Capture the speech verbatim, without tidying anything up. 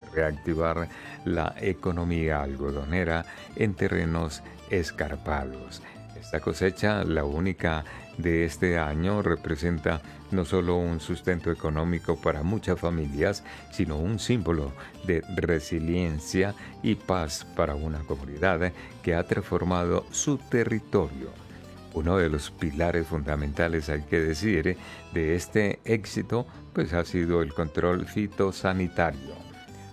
reactivar la economía algodonera en terrenos escarpados. Esta cosecha, la única de este año, representa no solo un sustento económico para muchas familias, sino un símbolo de resiliencia y paz para una comunidad que ha transformado su territorio. Uno de los pilares fundamentales, hay que decir, de este éxito, pues ha sido el control fitosanitario.